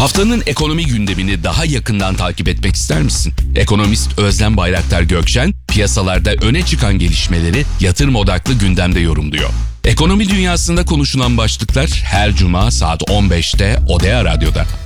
Haftanın ekonomi gündemini daha yakından takip etmek ister misin? Ekonomist Özlem Bayraktar Gökçen, piyasalarda öne çıkan gelişmeleri yatırım odaklı gündemde yorumluyor. Ekonomi dünyasında konuşulan başlıklar her cuma saat 15'te Odea Radyo'da.